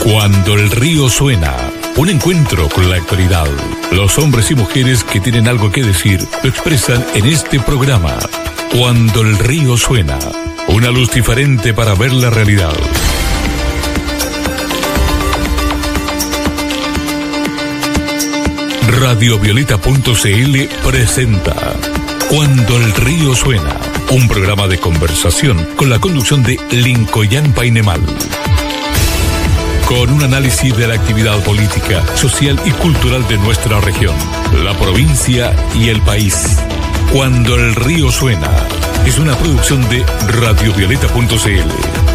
Cuando el río suena, un encuentro con la actualidad. Los hombres y mujeres que tienen algo que decir lo expresan en este programa. Cuando el río suena, una luz diferente para ver la realidad. Radiovioleta.cl presenta Cuando el río suena, un programa de conversación con la conducción de Lincoln Painemal. Con un análisis de la actividad política, social y cultural de nuestra región, la provincia y el país. Cuando el río suena, es una producción de Radiovioleta.cl.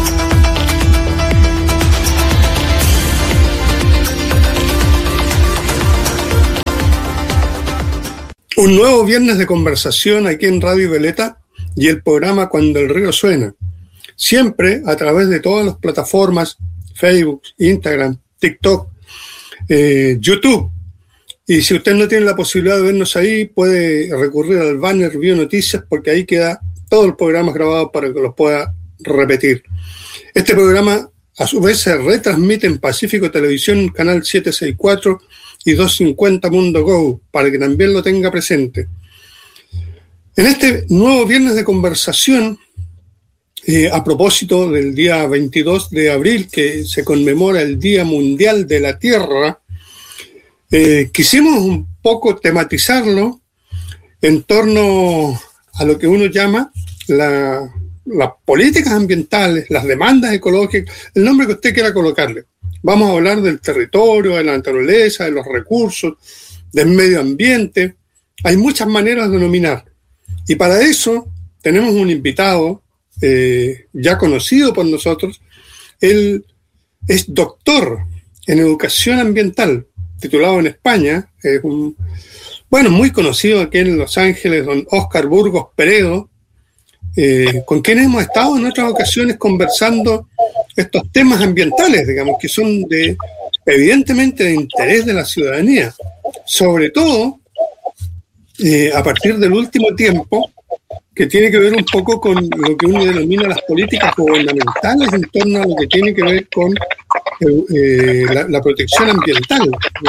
Un nuevo viernes de conversación aquí en Radio Violeta y el programa Cuando el río suena. Siempre a través de todas las plataformas, Facebook, Instagram, TikTok, YouTube. Y si usted no tiene la posibilidad de vernos ahí, puede recurrir al banner Bio Noticias, porque ahí queda todo el programa grabado para que los pueda repetir. Este programa a su vez se retransmite en Pacífico Televisión, canal 764 y 250 Mundo Go, para que también lo tenga presente. En este nuevo viernes de conversación, a propósito del día 22 de abril, que se conmemora el Día Mundial de la Tierra, quisimos un poco tematizarlo en torno a lo que uno llama las políticas ambientales, las demandas ecológicas, el nombre que usted quiera colocarle. Vamos a hablar del territorio, de la naturaleza, de los recursos, del medio ambiente. Hay muchas maneras de denominar. Y para eso tenemos un invitado ya conocido por nosotros. Él es doctor en educación ambiental, titulado en España. Es muy conocido aquí en Los Ángeles, don Óscar Burgos Peredo, con quien hemos estado en otras ocasiones conversando estos temas ambientales, digamos, que son evidentemente de interés de la ciudadanía, sobre todo a partir del último tiempo, que tiene que ver un poco con lo que uno denomina las políticas gubernamentales en torno a lo que tiene que ver con la protección ambiental, ¿no?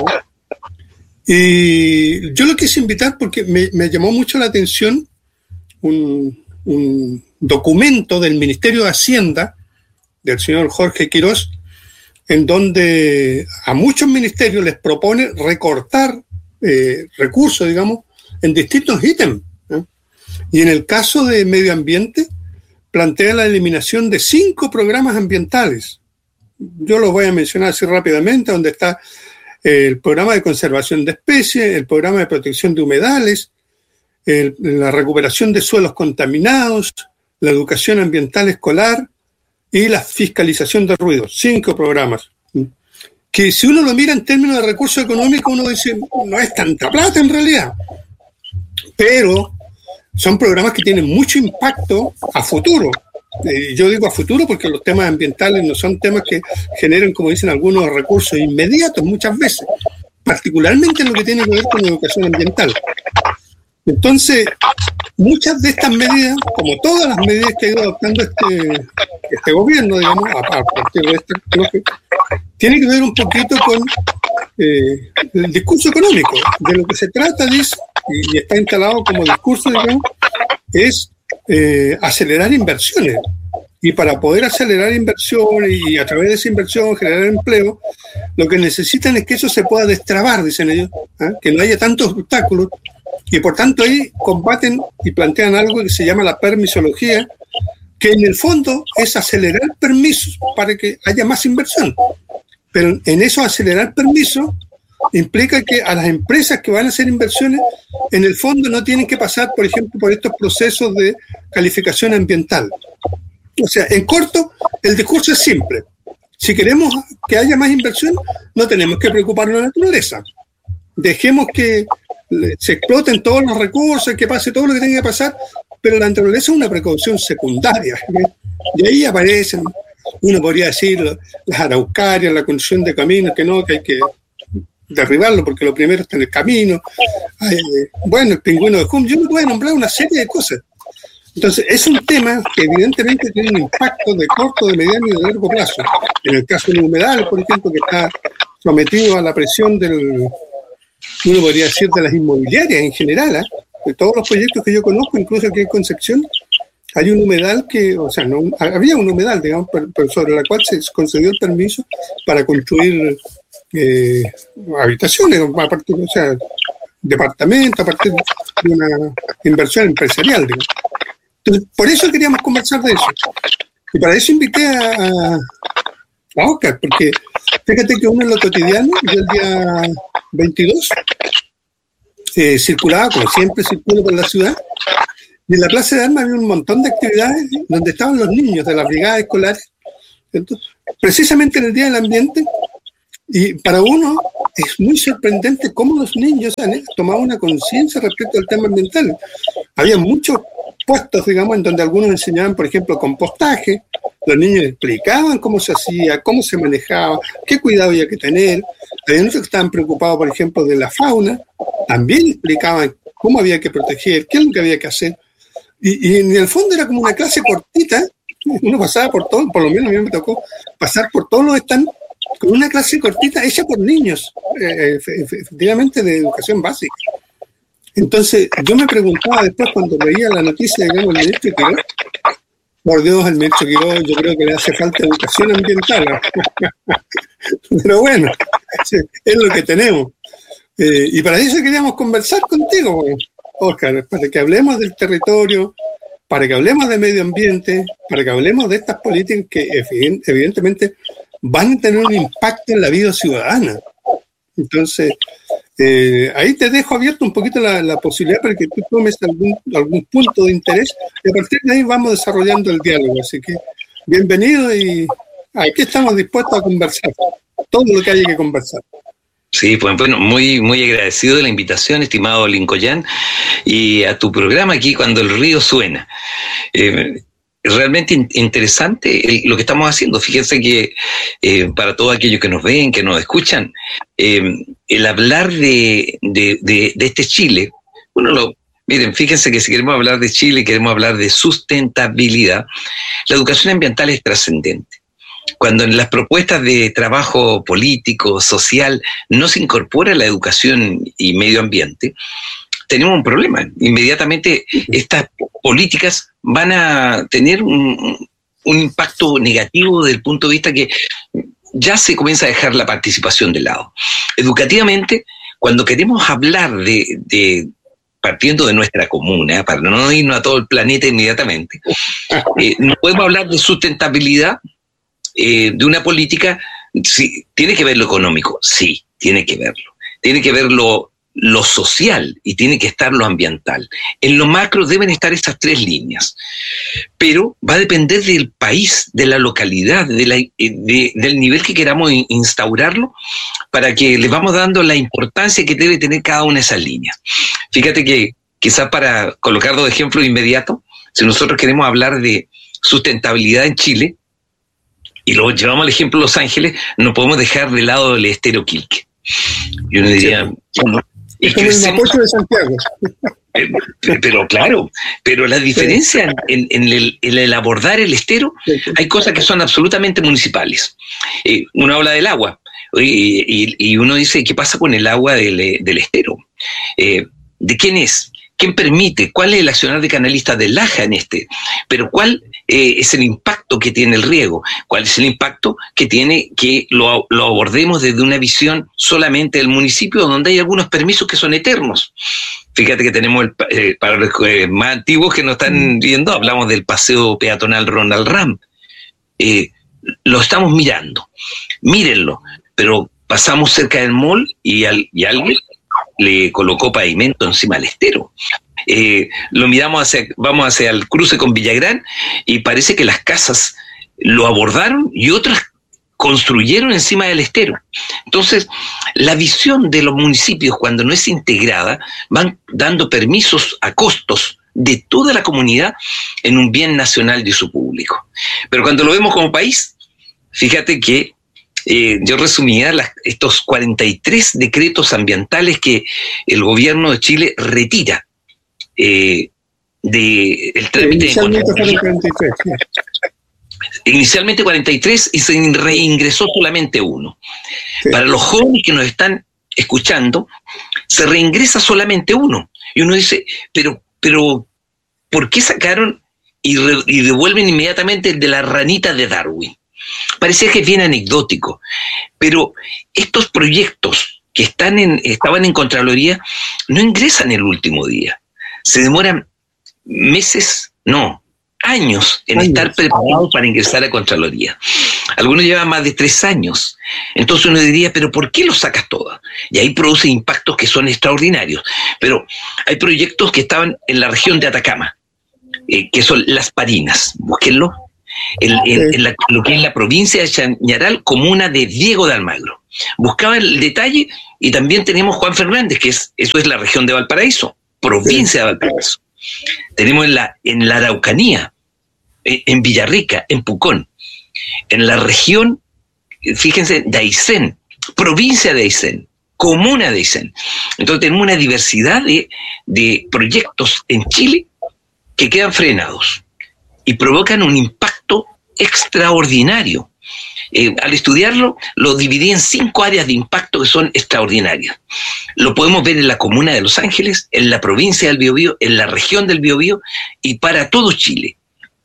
Y yo lo quise invitar porque me llamó mucho la atención un documento del Ministerio de Hacienda, del señor Jorge Quirós, en donde a muchos ministerios les propone recortar recursos, digamos, en distintos ítems, ¿no? Y en el caso de medio ambiente, plantea la eliminación de 5 programas ambientales. Yo los voy a mencionar así rápidamente, donde está el programa de conservación de especies, el programa de protección de humedales, la recuperación de suelos contaminados, la educación ambiental escolar y la fiscalización de ruidos. 5 programas. Que si uno lo mira en términos de recursos económicos, uno dice, no es tanta plata en realidad. Pero son programas que tienen mucho impacto a futuro. Yo digo a futuro porque los temas ambientales no son temas que generen, como dicen algunos, recursos inmediatos muchas veces, particularmente en lo que tiene que ver con la educación ambiental. Entonces, muchas de estas medidas, como todas las medidas que ha ido adoptando este gobierno, digamos, a partir de esta, creo que tiene que ver un poquito con el discurso económico. De lo que se trata, dice, y está instalado como discurso, digamos, es acelerar inversiones. Y para poder acelerar inversiones y a través de esa inversión generar empleo, lo que necesitan es que eso se pueda destrabar, dicen ellos, que no haya tantos obstáculos. Y por tanto ahí combaten y plantean algo que se llama la permisología, que en el fondo es acelerar permisos para que haya más inversión. Pero en eso acelerar permisos implica que a las empresas que van a hacer inversiones, en el fondo no tienen que pasar, por ejemplo, por estos procesos de calificación ambiental. O sea, en corto, el discurso es simple. Si queremos que haya más inversión, no tenemos que preocuparnos de la naturaleza. Dejemos que se exploten todos los recursos, que pase todo lo que tenga que pasar, pero la naturaleza es una precaución secundaria. Y ahí aparecen, uno podría decir, las araucarias, la construcción de caminos, que hay que derribarlo porque lo primero está en el camino. El pingüino de Hum, yo me puedo nombrar una serie de cosas. Entonces, es un tema que evidentemente tiene un impacto de corto, de mediano y de largo plazo. En el caso de humedales, por ejemplo, que está sometido a la presión uno podría decir, de las inmobiliarias en general, de todos los proyectos que yo conozco, incluso aquí en Concepción, hay un humedal había un humedal, digamos, pero sobre la cual se concedió el permiso para construir habitaciones, departamentos, a partir de una inversión empresarial, digamos. Entonces, por eso queríamos conversar de eso. Y para eso invité a Oscar, porque fíjate que uno en lo cotidiano, yo el día 22 circulaba, como siempre circulo por la ciudad, y en la Plaza de Armas había un montón de actividades donde estaban los niños de las brigadas escolares, ¿cierto? Precisamente en el Día del Ambiente, y para uno es muy sorprendente cómo los niños han tomado una conciencia respecto al tema ambiental. Había muchos puestos, digamos, en donde algunos enseñaban, por ejemplo, compostaje, los niños explicaban cómo se hacía, cómo se manejaba, qué cuidado había que tener. Había otros que estaban preocupados, por ejemplo, de la fauna, también explicaban cómo había que proteger, qué es lo que había que hacer. Y en el fondo era como una clase cortita, uno pasaba por todo, por lo menos a mí me tocó pasar por todos los stands, con una clase cortita hecha por niños, efectivamente de educación básica. Entonces, yo me preguntaba después cuando veía la noticia, digamos, el ministro Quiroz, por Dios, al ministro Quiroz yo creo que le hace falta educación ambiental. Pero bueno, es lo que tenemos. Y para eso queríamos conversar contigo, Oscar, para que hablemos del territorio, para que hablemos de medio ambiente, para que hablemos de estas políticas que evidentemente van a tener un impacto en la vida ciudadana. Entonces, ahí te dejo abierto un poquito la posibilidad para que tú tomes algún punto de interés y a partir de ahí vamos desarrollando el diálogo. Así que bienvenido y aquí estamos dispuestos a conversar todo lo que haya que conversar. Sí, pues bueno, muy, muy agradecido de la invitación, estimado Lincoln, y a tu programa aquí Cuando el Río Suena. Realmente interesante lo que estamos haciendo. Fíjense que para todos aquellos que nos ven, que nos escuchan, el hablar de este Chile, miren, fíjense que si queremos hablar de Chile, queremos hablar de sustentabilidad, la educación ambiental es trascendente. Cuando en las propuestas de trabajo político, social, no se incorpora la educación y medio ambiente, tenemos un problema. Inmediatamente estas políticas van a tener un impacto negativo desde el punto de vista que ya se comienza a dejar la participación de lado. Educativamente, cuando queremos hablar partiendo de nuestra comuna, para no irnos a todo el planeta inmediatamente, no podemos hablar de sustentabilidad de una política. Sí, ¿tiene que ver lo económico? Sí, tiene que verlo. Tiene que ver lo social y tiene que estar lo ambiental. En lo macro deben estar esas tres líneas, pero va a depender del país, de la localidad, del nivel que queramos instaurarlo, para que les vamos dando la importancia que debe tener cada una de esas líneas. Fíjate que quizás para colocar dos ejemplos inmediatos, si nosotros queremos hablar de sustentabilidad en Chile y lo llevamos al ejemplo de Los Ángeles, no podemos dejar de lado el estero Quilque. Yo no diría, bueno, es como el Mapocho de Santiago. Pero claro, pero la diferencia en el abordar el estero, hay cosas que son absolutamente municipales. Uno habla del agua y uno dice, ¿qué pasa con el agua del estero? ¿De quién es? ¿Quién permite? ¿Cuál es el accionar de canalistas del Laja en este? Pero ¿cuál es el impacto que tiene el riego? ¿Cuál es el impacto que tiene que lo abordemos desde una visión solamente del municipio, donde hay algunos permisos que son eternos? Fíjate que tenemos, para los más antiguos que nos están viendo, hablamos del paseo peatonal Ronald Ram. Lo estamos mirando. Mírenlo. Pero pasamos cerca del mall y alguien le colocó pavimento encima del estero. Lo miramos vamos hacia el cruce con Villagrán y parece que las casas lo abordaron y otras construyeron encima del estero. Entonces, la visión de los municipios, cuando no es integrada, van dando permisos a costos de toda la comunidad en un bien nacional de su público. Pero cuando lo vemos como país, fíjate que yo resumía estos 43 decretos ambientales que el gobierno de Chile retira. el trámite de Contraloría. 43, sí. Inicialmente 43 y se reingresó solamente uno. Sí. Para los jóvenes que nos están escuchando, se reingresa solamente uno. Y uno dice, pero ¿por qué sacaron y devuelven inmediatamente el de la ranita de Darwin? Parecía que es bien anecdótico, pero estos proyectos que estaban en Contraloría no ingresan el último día. Se demoran meses, no, años en estar preparados para ingresar a Contraloría. Algunos llevan más de 3 años. Entonces uno diría, ¿pero por qué los sacas todas? Y ahí produce impactos que son extraordinarios. Pero hay proyectos que estaban en la región de Atacama, que son Las Parinas. Búsquenlo. Lo que es la provincia de Chañaral, comuna de Diego de Almagro. Buscaba el detalle y también tenemos Juan Fernández, eso es la región de Valparaíso, provincia de Valparaíso. Tenemos en la Araucanía, en Villarrica, en Pucón, en la región, fíjense, de Aysén, provincia de Aysén, comuna de Aysén. Entonces tenemos una diversidad de proyectos en Chile que quedan frenados y provocan un impacto extraordinario. Al estudiarlo, lo dividí en 5 áreas de impacto que son extraordinarias. Lo podemos ver en la comuna de Los Ángeles, en la provincia del Biobío, en la región del Biobío y para todo Chile.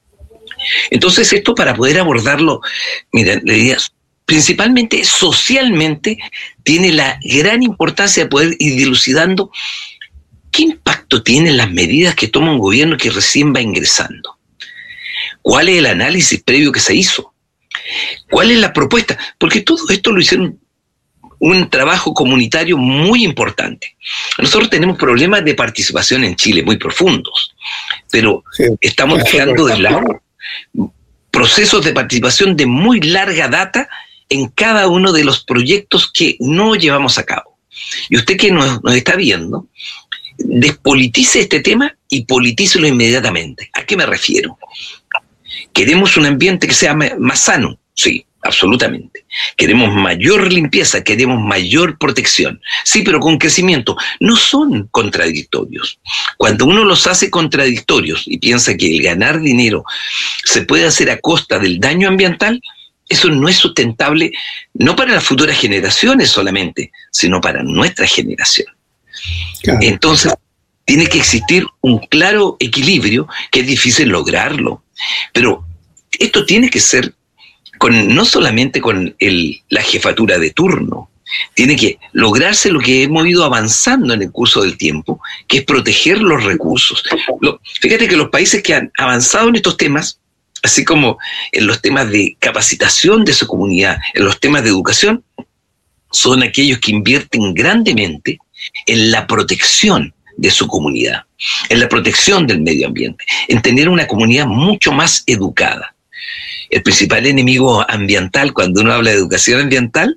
Entonces esto, para poder abordarlo, miren, le diría, principalmente socialmente, tiene la gran importancia de poder ir dilucidando qué impacto tienen las medidas que toma un gobierno que recién va ingresando. ¿Cuál es el análisis previo que se hizo? ¿Cuál es la propuesta? Porque todo esto lo hicieron un trabajo comunitario muy importante. Nosotros tenemos problemas de participación en Chile muy profundos, pero estamos dejando de lado procesos de participación de muy larga data en cada uno de los proyectos que no llevamos a cabo. Y usted que nos está viendo, despolitice este tema y politícelo inmediatamente. ¿A qué me refiero? ¿Queremos un ambiente que sea más sano? Sí, absolutamente. Queremos mayor limpieza, queremos mayor protección. Sí, pero con crecimiento. No son contradictorios. Cuando uno los hace contradictorios y piensa que el ganar dinero se puede hacer a costa del daño ambiental, eso no es sustentable, no para las futuras generaciones solamente, sino para nuestra generación. Claro. Entonces, tiene que existir un claro equilibrio que es difícil lograrlo. Pero esto tiene que ser no solamente con la jefatura de turno, tiene que lograrse lo que hemos ido avanzando en el curso del tiempo, que es proteger los recursos. Fíjate que los países que han avanzado en estos temas, así como en los temas de capacitación de su comunidad, en los temas de educación, son aquellos que invierten grandemente en la protección de su comunidad, en la protección del medio ambiente, en tener una comunidad mucho más educada. El principal enemigo ambiental, cuando uno habla de educación ambiental,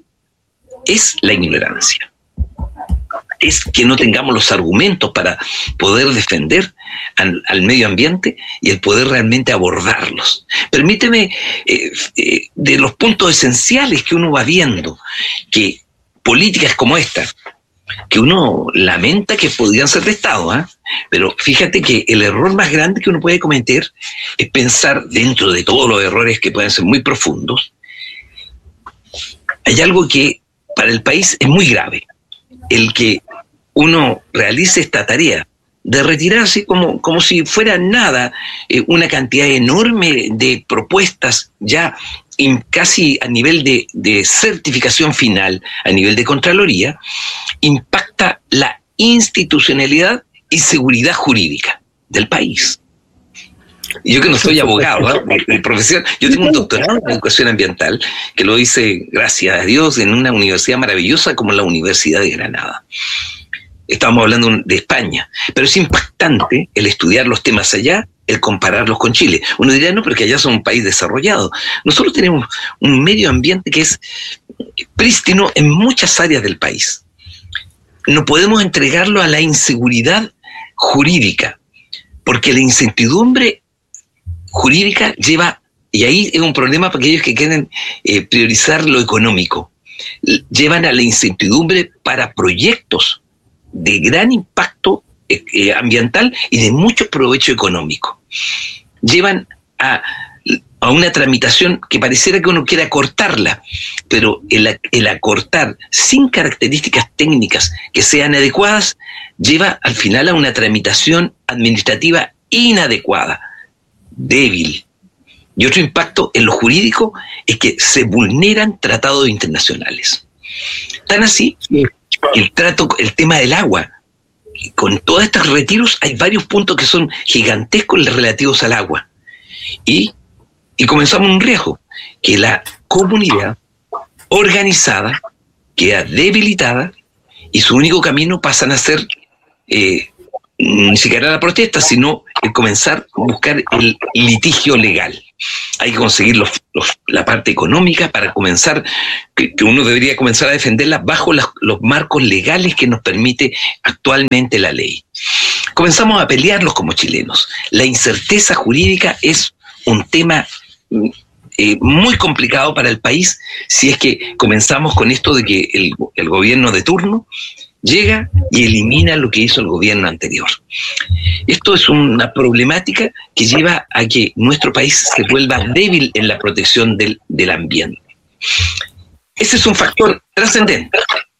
es la ignorancia. Es que no tengamos los argumentos para poder defender al medio ambiente y el poder realmente abordarlos. Permíteme, de los puntos esenciales que uno va viendo, que políticas como esta, que uno lamenta que podrían ser de Estado, pero fíjate que el error más grande que uno puede cometer es pensar, dentro de todos los errores que pueden ser muy profundos, hay algo que para el país es muy grave, el que uno realice esta tarea de retirarse como si fuera nada, una cantidad enorme de propuestas ya casi a nivel de certificación final, a nivel de Contraloría, impacta la institucionalidad y seguridad jurídica del país. Y yo que no soy abogado, de profesión, yo tengo un doctorado en educación ambiental que lo hice, gracias a Dios, en una universidad maravillosa como la Universidad de Granada. Estamos hablando de España, pero es impactante el estudiar los temas allá, el compararlos con Chile. Uno diría, no, pero que allá son un país desarrollado. Nosotros tenemos un medio ambiente que es prístino en muchas áreas del país. No podemos entregarlo a la inseguridad jurídica, porque la incertidumbre jurídica lleva, y ahí es un problema para aquellos que quieren priorizar lo económico, llevan a la incertidumbre para proyectos de gran impacto ambiental y de mucho provecho económico. Llevan a una tramitación que pareciera que uno quiere acortarla, pero el acortar sin características técnicas que sean adecuadas lleva al final a una tramitación administrativa inadecuada, débil. Y otro impacto en lo jurídico es que se vulneran tratados internacionales. Tan así, el tema del agua. Con todos estos retiros hay varios puntos que son gigantescos relativos al agua. Y comenzamos un riesgo, que la comunidad organizada queda debilitada y su único camino pasan a ser ni siquiera la protesta, sino el comenzar a buscar el litigio legal. Hay que conseguir la parte económica para comenzar, que uno debería comenzar a defenderla bajo los marcos legales que nos permite actualmente la ley. Comenzamos a pelearlos como chilenos. La incerteza jurídica es un tema muy complicado para el país si es que comenzamos con esto de que el gobierno de turno llega y elimina lo que hizo el gobierno anterior. Esto es una problemática que lleva a que nuestro país se vuelva débil en la protección del ambiente. Ese es un factor trascendente.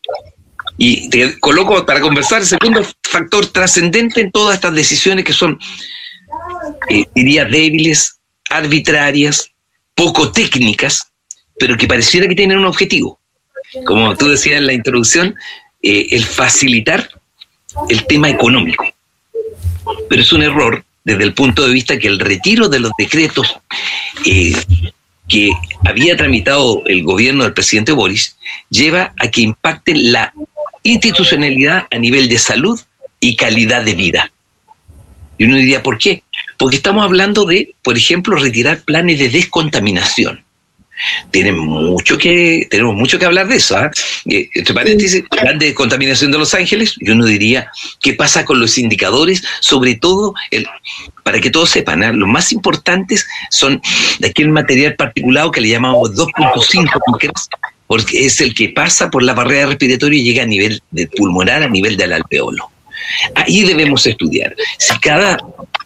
Y te coloco para conversar el segundo factor trascendente en todas estas decisiones que son, diría, débiles, arbitrarias, poco técnicas, pero que pareciera que tienen un objetivo. Como tú decías en la introducción, el facilitar el tema económico. Pero es un error desde el punto de vista que el retiro de los decretos que había tramitado el gobierno del presidente Boris lleva a que impacte la institucionalidad a nivel de salud y calidad de vida. Y uno diría, ¿por qué? Porque estamos hablando de, por ejemplo, retirar planes de descontaminación. Tenemos mucho que hablar de eso. Entre paréntesis, plan de contaminación de Los Ángeles, y uno diría, ¿qué pasa con los indicadores? Sobre todo, para que todos sepan, los más importantes son de aquel material particulado que le llamamos 2.5 micras, porque es el que pasa por la barrera respiratoria y llega a nivel de pulmonar, a nivel del alveolo. Ahí debemos estudiar. Si cada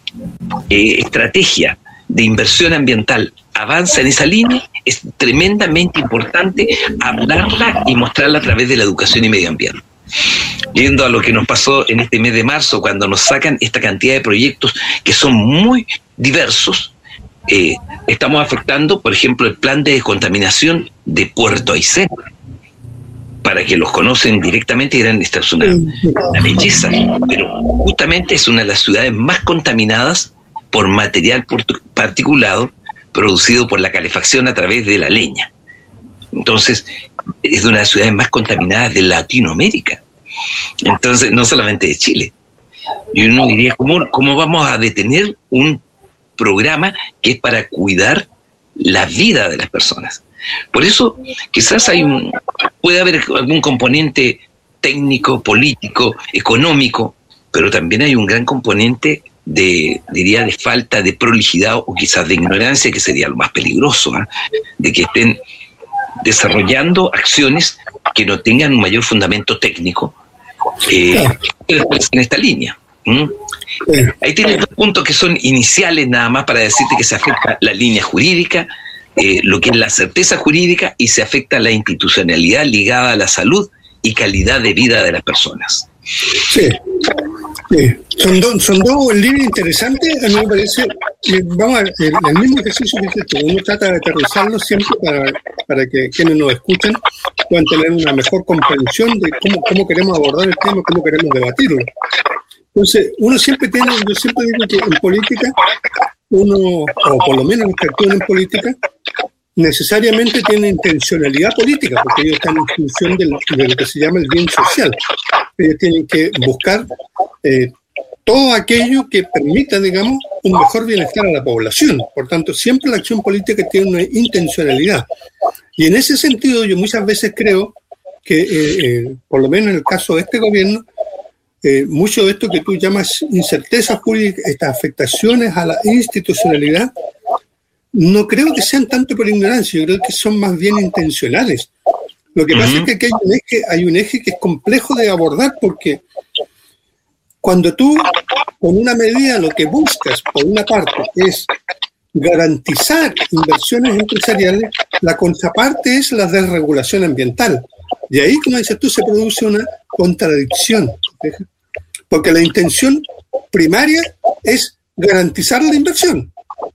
estrategia de inversión ambiental avanza en esa línea, es tremendamente importante hablarla y mostrarla a través de la educación y medio ambiente. Yendo a lo que nos pasó en este mes de marzo, cuando nos sacan esta cantidad de proyectos que son muy diversos, estamos afectando, por ejemplo, el plan de descontaminación de Puerto Aysén. Para que los conocen directamente, esta es una belleza, pero justamente es una de las ciudades más contaminadas por material particulado producido por la calefacción a través de la leña. Entonces, es de una de las ciudades más contaminadas de Latinoamérica. Entonces, no solamente de Chile. Y uno diría, ¿cómo vamos a detener un programa que es para cuidar la vida de las personas? Por eso, quizás puede haber algún componente técnico, político, económico, pero también hay un gran componente de falta de prolijidad o quizás de ignorancia, que sería lo más peligroso, de que estén desarrollando acciones que no tengan un mayor fundamento técnico en esta línea. Ahí tienes dos puntos que son iniciales nada más para decirte que se afecta la línea jurídica, lo que es la certeza jurídica, y se afecta la institucionalidad ligada a la salud y calidad de vida de las personas. Sí. Son dos líneas interesantes. A mí me parece, vamos a ver, el mismo ejercicio que dices tú, uno trata de aterrizarlo siempre para que quienes nos escuchan puedan tener una mejor comprensión de cómo queremos abordar el tema, cómo queremos debatirlo. Entonces, yo siempre digo que en política, o por lo menos los que actúan en política, necesariamente tienen intencionalidad política, porque ellos están en función de lo que se llama el bien social. Ellos tienen que buscar todo aquello que permita, digamos, un mejor bienestar a la población. Por tanto, siempre la acción política tiene una intencionalidad. Y en ese sentido, yo muchas veces creo que, por lo menos en el caso de este gobierno, mucho de esto que tú llamas incerteza jurídica, estas afectaciones a la institucionalidad, no creo que sean tanto por ignorancia, yo creo que son más bien intencionales. Lo que pasa es que aquí hay un eje que es complejo de abordar, porque cuando tú con una medida lo que buscas, por una parte, es garantizar inversiones empresariales, la contraparte es la desregulación ambiental. Y ahí, como dices tú, se produce una contradicción, porque la intención primaria es garantizar la inversión.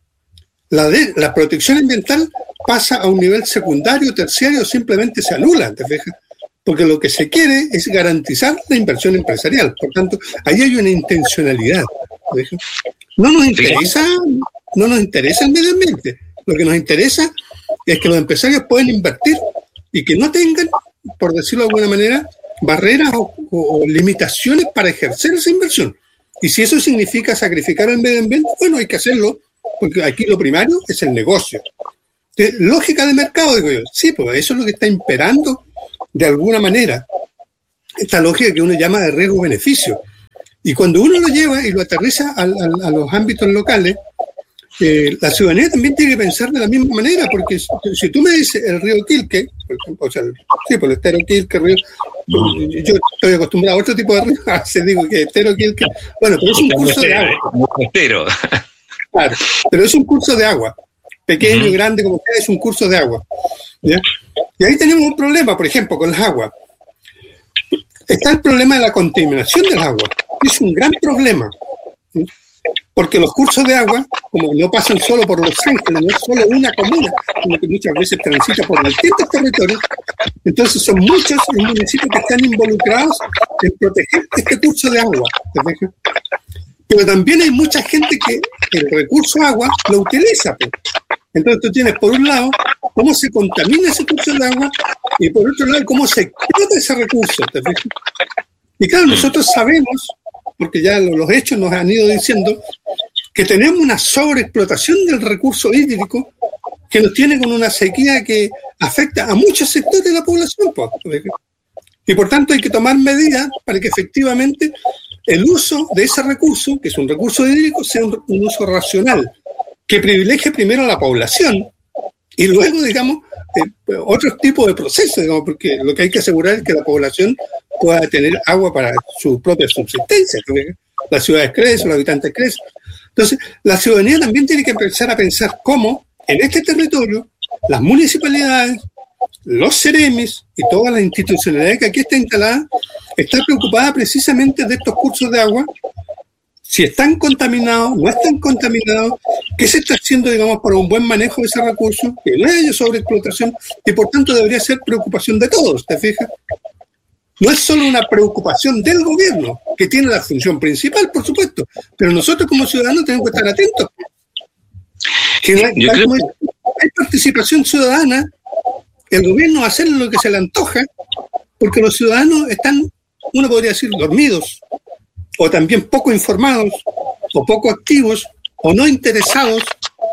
La protección ambiental pasa a un nivel secundario, terciario, o simplemente se anula, ¿te fijas? Porque lo que se quiere es garantizar la inversión empresarial. Por tanto, ahí hay una intencionalidad. ¿te fijas? No nos interesa el medio ambiente. Lo que nos interesa es que los empresarios puedan invertir y que no tengan, por decirlo de alguna manera, barreras o limitaciones para ejercer esa inversión. Y si eso significa sacrificar el medio ambiente, bueno, hay que hacerlo, porque aquí lo primario es el negocio. Lógica de mercado, digo yo. Sí, pues eso es lo que está imperando de alguna manera. Esta lógica que uno llama de riesgo-beneficio. Y cuando uno lo lleva y lo aterriza a los ámbitos locales, la ciudadanía también tiene que pensar de la misma manera, porque si tú me dices el río Quilque, por ejemplo, o sea, sí, por el estero Quilque, río, yo estoy acostumbrado a otro tipo de río, se digo que estero Quilque, bueno, pero es un curso de agua. Claro, pero es un curso de agua, pequeño, grande, como sea, es un curso de agua. ¿Ya? Y ahí tenemos un problema, por ejemplo, con las aguas. Está el problema de la contaminación del agua, es un gran problema. ¿Sí? Porque los cursos de agua, como no pasan solo por Los Ángeles, no es solo una comuna, sino que muchas veces transita por distintos territorios, entonces son muchos los municipios que están involucrados en proteger este curso de agua. Pero también hay mucha gente que el recurso agua lo utiliza. Pues. Entonces tú tienes por un lado cómo se contamina ese curso de agua y por otro lado cómo se explota ese recurso. Y claro, nosotros sabemos, porque ya los hechos nos han ido diciendo, que tenemos una sobreexplotación del recurso hídrico que nos tiene con una sequía que afecta a muchos sectores de la población. Y por tanto hay que tomar medidas para que efectivamente el uso de ese recurso, que es un recurso hídrico, sea un uso racional, que privilegie primero a la población y luego, digamos, otros tipos de procesos, digamos, porque lo que hay que asegurar es que la población pueda tener agua para su propia subsistencia. Las ciudades crecen, los habitantes crecen. Entonces, la ciudadanía también tiene que empezar a pensar cómo en este territorio las municipalidades, los CEREMIS y toda la institucionalidad que aquí está instalada está preocupada precisamente de estos cursos de agua, si están contaminados, no están contaminados, qué se está haciendo, digamos, para un buen manejo de ese recurso, que no haya sobreexplotación, y por tanto debería ser preocupación de todos, ¿te fijas? No es solo una preocupación del gobierno, que tiene la función principal, por supuesto, pero nosotros como ciudadanos tenemos que estar atentos. Que hay participación ciudadana, el gobierno va a hacer lo que se le antoja, porque los ciudadanos están, uno podría decir, dormidos, o también poco informados, o poco activos, o no interesados,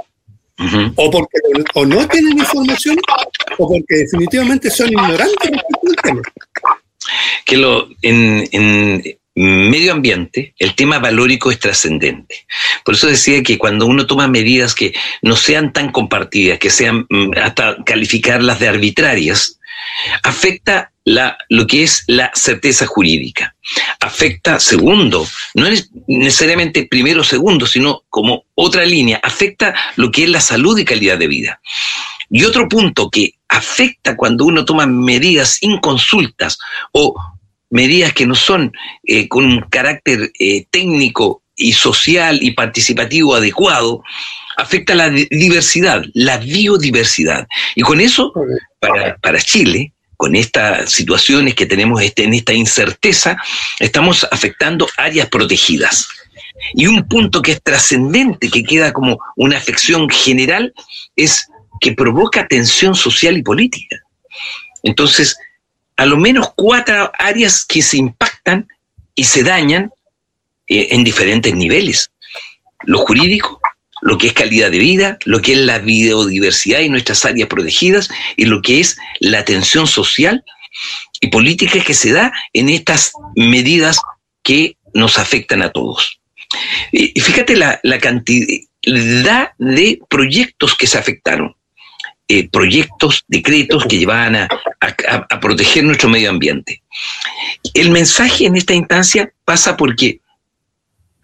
o no tienen información, o porque definitivamente son ignorantes respecto al tema. Que en medio ambiente el tema valórico es trascendente. Por eso decía que cuando uno toma medidas que no sean tan compartidas, que sean hasta calificarlas de arbitrarias, afecta lo que es la certeza jurídica. Afecta, segundo, no es necesariamente primero o segundo, sino como otra línea, afecta lo que es la salud y calidad de vida. Y otro punto que afecta cuando uno toma medidas inconsultas o medidas que no son con un carácter técnico y social y participativo adecuado, afecta la diversidad, la biodiversidad. Y con eso, para Chile, con estas situaciones que tenemos en esta incerteza, estamos afectando áreas protegidas. Y un punto que es trascendente, que queda como una afección general, es que provoca tensión social y política. Entonces, a lo menos 4 áreas que se impactan y se dañan en diferentes niveles. Lo jurídico, lo que es calidad de vida, lo que es la biodiversidad y nuestras áreas protegidas, y lo que es la tensión social y política que se da en estas medidas que nos afectan a todos. Y fíjate la cantidad de proyectos que se afectaron. Proyectos, decretos que llevaban a proteger nuestro medio ambiente. El mensaje en esta instancia pasa porque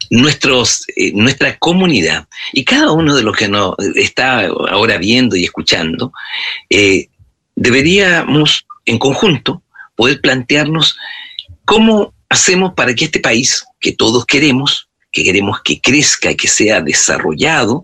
nuestra comunidad y cada uno de los que nos está ahora viendo y escuchando, deberíamos en conjunto poder plantearnos cómo hacemos para que este país que todos queremos que crezca, que sea desarrollado,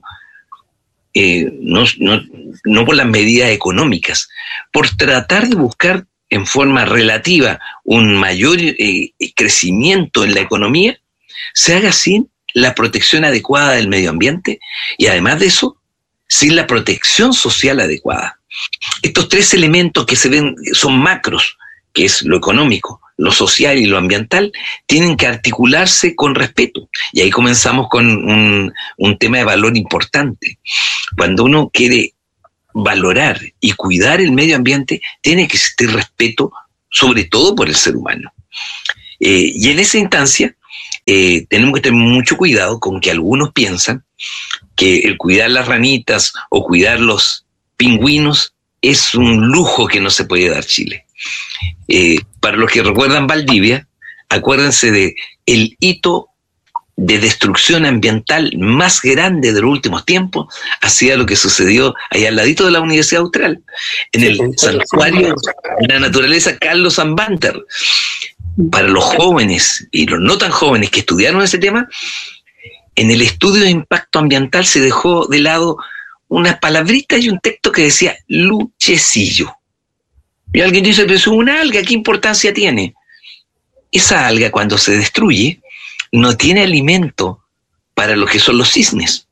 no por las medidas económicas, por tratar de buscar en forma relativa un mayor crecimiento en la economía, se haga sin la protección adecuada del medio ambiente y además de eso, sin la protección social adecuada. Estos tres elementos que se ven son macros, que es lo económico, lo social y lo ambiental, tienen que articularse con respeto. Y ahí comenzamos con un tema de valor importante. Cuando uno quiere valorar y cuidar el medio ambiente, tiene que existir respeto, sobre todo por el ser humano. Y en esa instancia, tenemos que tener mucho cuidado con que algunos piensan que el cuidar las ranitas o cuidar los pingüinos es un lujo que no se puede dar Chile. Para los que recuerdan Valdivia, acuérdense de el hito de destrucción ambiental más grande de los últimos tiempos, hacía lo que sucedió allá al ladito de la Universidad Austral, en el santuario de la naturaleza Carlos Ambanter. Para los jóvenes y los no tan jóvenes que estudiaron ese tema, en el estudio de impacto ambiental se dejó de lado unas palabritas y un texto que decía luchecillo. Y alguien dice, pero es una alga, ¿qué importancia tiene? Esa alga, cuando se destruye, no tiene alimento para lo que son los cisnes.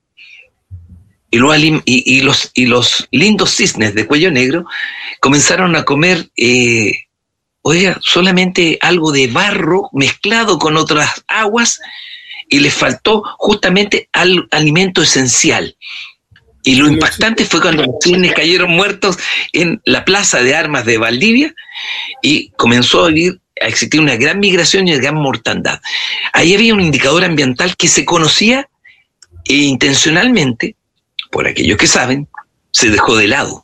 Y los lindos cisnes de cuello negro comenzaron a comer, solamente algo de barro mezclado con otras aguas y les faltó justamente alimento esencial. Y lo impactante fue cuando los cisnes cayeron muertos en la plaza de armas de Valdivia y comenzó a existir una gran migración y una gran mortandad. Ahí había un indicador ambiental que se conocía e intencionalmente, por aquellos que saben, se dejó de lado.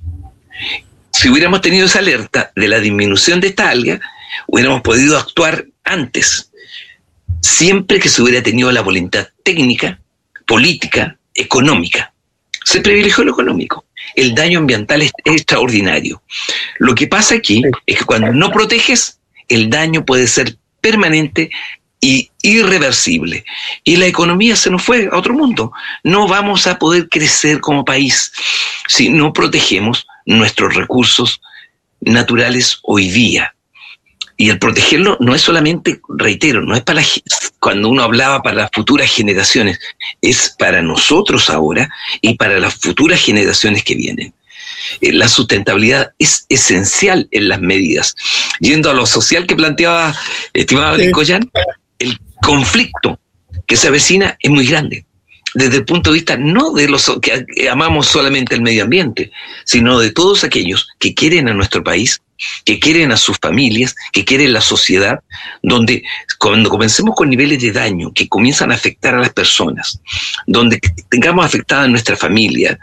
Si hubiéramos tenido esa alerta de la disminución de esta alga, hubiéramos podido actuar antes, siempre que se hubiera tenido la voluntad técnica, política, económica. Se privilegió lo económico. El daño ambiental es extraordinario. Lo que pasa aquí es que cuando no proteges, el daño puede ser permanente y irreversible. Y la economía se nos fue a otro mundo. No vamos a poder crecer como país si no protegemos nuestros recursos naturales hoy día. Y el protegerlo no es solamente, reitero, no es para cuando uno hablaba para las futuras generaciones, es para nosotros ahora y para las futuras generaciones que vienen. La sustentabilidad es esencial en las medidas. Yendo a lo social que planteaba, estimado Lincoln, el conflicto que se avecina es muy grande. Desde el punto de vista no de los que amamos solamente el medio ambiente, sino de todos aquellos que quieren a nuestro país, que quieren a sus familias, que quieren la sociedad, donde cuando comencemos con niveles de daño que comienzan a afectar a las personas, donde tengamos afectada a nuestra familia,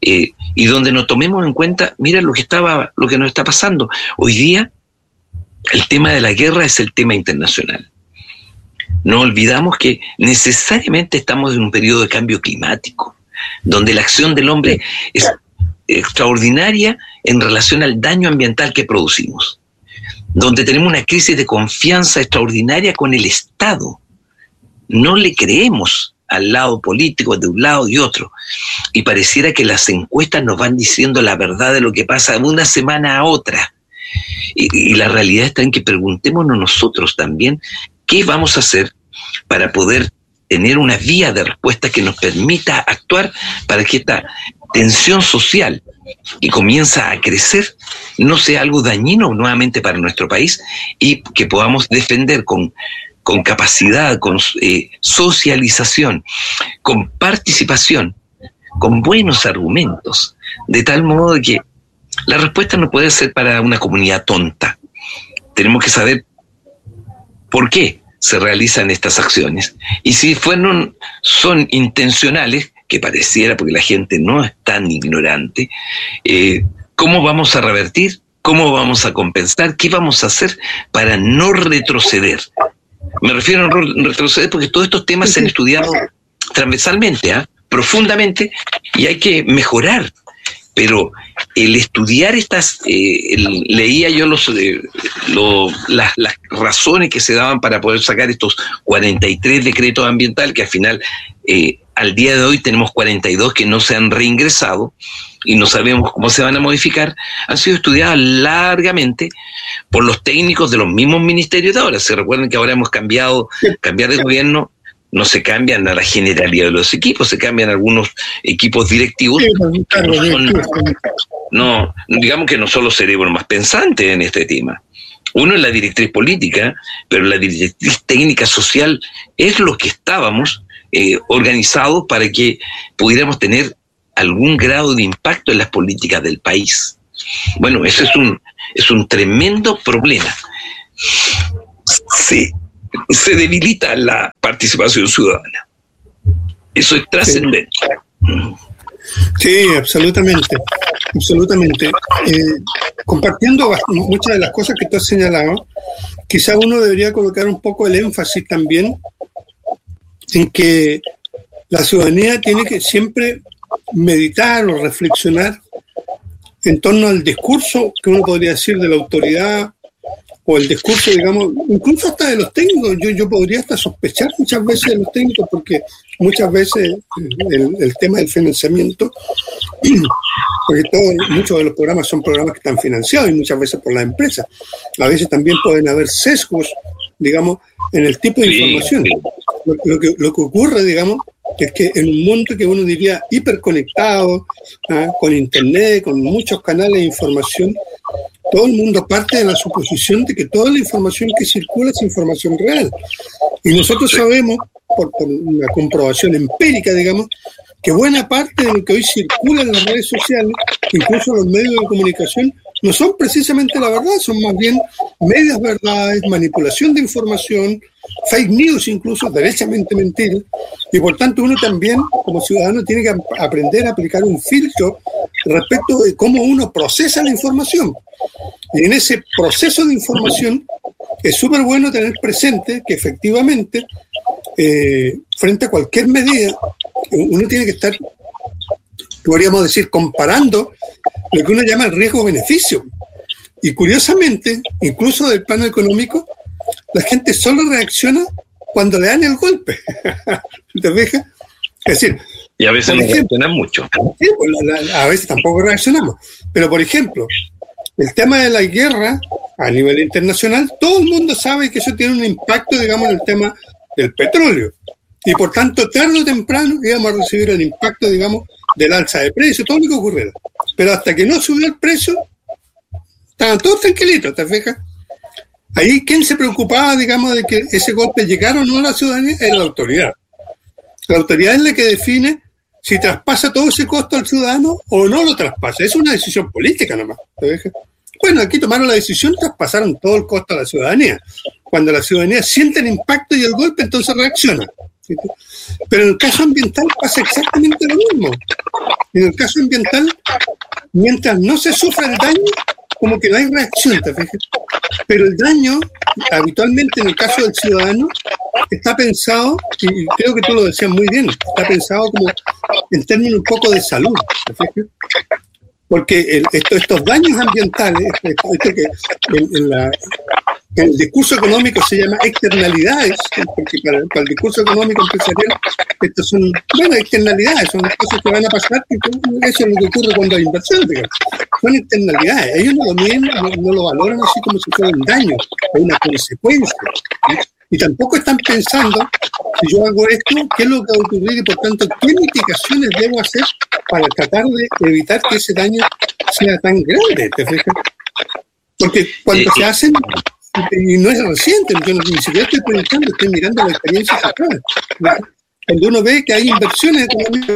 y donde nos tomemos en cuenta, mira lo que nos está pasando. Hoy día el tema de la guerra es el tema internacional. No olvidamos que necesariamente estamos en un periodo de cambio climático, donde la acción del hombre es extraordinaria en relación al daño ambiental que producimos, donde tenemos una crisis de confianza extraordinaria con el Estado. No le creemos al lado político de un lado y otro, y pareciera que las encuestas nos van diciendo la verdad de lo que pasa de una semana a otra, y la realidad está en que preguntémonos nosotros también qué vamos a hacer para poder tener una vía de respuesta que nos permita actuar para que esta tensión social que comienza a crecer no sea algo dañino nuevamente para nuestro país y que podamos defender con capacidad, con socialización, con participación, con buenos argumentos, de tal modo de que la respuesta no puede ser para una comunidad tonta. Tenemos que saber por qué se realizan estas acciones. Y si son intencionales, que pareciera porque la gente no es tan ignorante, ¿cómo vamos a revertir? ¿Cómo vamos a compensar? ¿Qué vamos a hacer para no retroceder? Me refiero a retroceder porque todos estos temas se han estudiado transversalmente, profundamente, y hay que mejorar. Pero el estudiar leía yo las razones que se daban para poder sacar estos 43 decretos ambientales, que al final, al día de hoy tenemos 42 que no se han reingresado y no sabemos cómo se van a modificar, han sido estudiadas largamente por los técnicos de los mismos ministerios de ahora. Se recuerdan que ahora hemos cambiar de gobierno. No se cambian a la generalidad de los equipos, se cambian algunos equipos directivos. No, digamos que no son los cerebros más pensantes en este tema. Uno es la directriz política, pero la directriz técnica social es lo que estábamos organizados para que pudiéramos tener algún grado de impacto en las políticas del país. Bueno, eso es un tremendo problema. Sí. Se debilita la participación ciudadana. Eso es trascendente. Sí, absolutamente. Compartiendo muchas de las cosas que tú has señalado, quizá uno debería colocar un poco el énfasis también en que la ciudadanía tiene que siempre meditar o reflexionar en torno al discurso que uno podría decir de la autoridad, o el discurso, digamos, incluso hasta de los técnicos. Yo podría hasta sospechar muchas veces de los técnicos, porque muchas veces el tema del financiamiento, porque muchos de los programas son programas que están financiados y muchas veces por las empresas. A veces también pueden haber sesgos, digamos, en el tipo de información. Lo que ocurre, digamos, es que en un mundo que uno diría hiperconectado, con internet, con muchos canales de información, todo el mundo parte de la suposición de que toda la información que circula es información real. Y nosotros sabemos, por una comprobación empírica, digamos, que buena parte de lo que hoy circula en las redes sociales, incluso los medios de comunicación, no son precisamente la verdad, son más bien medias verdades, manipulación de información, fake news, incluso derechamente mentir. Y por tanto uno también, como ciudadano, tiene que aprender a aplicar un filtro respecto de cómo uno procesa la información. Y en ese proceso de información es súper bueno tener presente que efectivamente, frente a cualquier medida, uno tiene que estar, podríamos decir, comparando lo que uno llama el riesgo-beneficio. Y curiosamente, incluso del plano económico, la gente solo reacciona cuando le dan el golpe. ¿Te fijas? Es decir, y a veces no reaccionan mucho. Sí, pues a veces tampoco reaccionamos. Pero, por ejemplo, el tema de la guerra a nivel internacional, todo el mundo sabe que eso tiene un impacto, digamos, en el tema del petróleo. Y por tanto, tarde o temprano íbamos a recibir el impacto, digamos, del alza de precios, todo lo que ocurriera. Pero hasta que no subió el precio, estaban todos tranquilitos, ¿te fijas? Ahí, ¿quién se preocupaba, digamos, de que ese golpe llegara o no a la ciudadanía? Era la autoridad. La autoridad es la que define si traspasa todo ese costo al ciudadano o no lo traspasa. Es una decisión política nomás, ¿te fijas? Bueno, aquí tomaron la decisión, traspasaron todo el costo a la ciudadanía. Cuando la ciudadanía siente el impacto y el golpe, entonces reacciona. ¿Sí? Pero en el caso ambiental pasa exactamente lo mismo. En el caso ambiental, mientras no se sufre el daño, como que no hay reacción, ¿te fijas? Pero el daño, habitualmente en el caso del ciudadano, está pensado, y creo que tú lo decías muy bien, está pensado como en términos un poco de salud, ¿te fijas? Porque estos daños ambientales, esto que en el discurso económico se llama externalidades, porque para el discurso económico empresarial estos son, bueno, externalidades, son cosas que van a pasar, y eso es lo que ocurre cuando hay inversión, digamos. Son externalidades, ellos no lo miden, no lo valoran así como si fuera un daño o una consecuencia, ¿sí? Y tampoco están pensando, si yo hago esto, ¿qué es lo que va a ocurrir? Y por tanto, ¿qué mitigaciones debo hacer para tratar de evitar que ese daño sea tan grande? ¿Te fijas? Porque cuando se hacen, y no es reciente, yo ni siquiera estoy preguntando, estoy mirando la experiencia acá. Cuando uno ve que hay inversiones económicas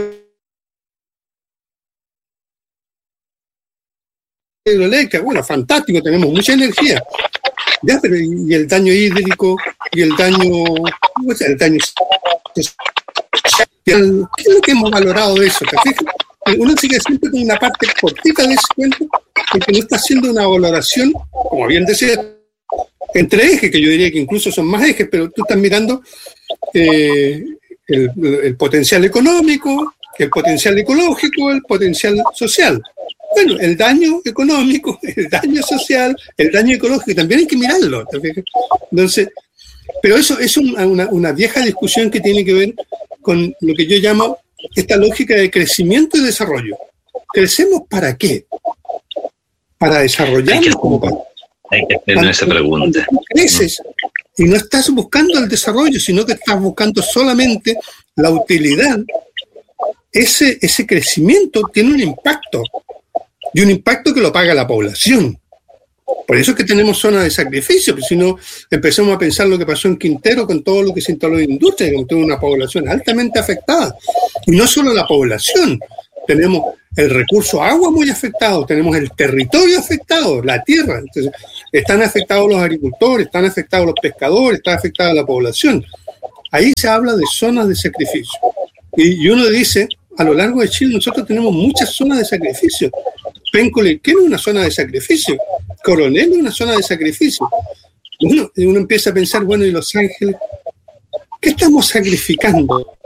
hidroeléctricas, bueno, fantástico, tenemos mucha energía. Ya, pero y el daño hídrico, y el daño, ¿qué es lo que hemos valorado de eso? ¿Te fijas? Uno sigue siempre con una parte cortita de ese cuento, porque no está haciendo una valoración, como bien decía, entre ejes, que yo diría que incluso son más ejes, pero tú estás mirando el potencial económico, el potencial ecológico, el potencial social. Bueno, el daño económico, el daño social, el daño ecológico, también hay que mirarlo. Entonces, pero eso es una vieja discusión que tiene que ver con lo que yo llamo esta lógica de crecimiento y desarrollo. ¿Crecemos para qué? Para desarrollarnos como país. Hay que hacernos esa pregunta. Creces y no estás buscando el desarrollo, sino que estás buscando solamente la utilidad. Ese crecimiento tiene un impacto, y un impacto que lo paga la población. Por eso es que tenemos zonas de sacrificio, porque si no empecemos a pensar lo que pasó en Quintero con todo lo que se instaló en industria, que tuvo una población altamente afectada. Y no solo la población, tenemos el recurso agua muy afectado, tenemos el territorio afectado, la tierra. Entonces, están afectados los agricultores, están afectados los pescadores, está afectada la población. Ahí se habla de zonas de sacrificio. Y uno dice, a lo largo de Chile nosotros tenemos muchas zonas de sacrificio. Péncole, ¿qué es una zona de sacrificio? Coronel es una zona de sacrificio. Uno empieza a pensar, bueno, ¿y Los Ángeles? ¿Qué estamos sacrificando?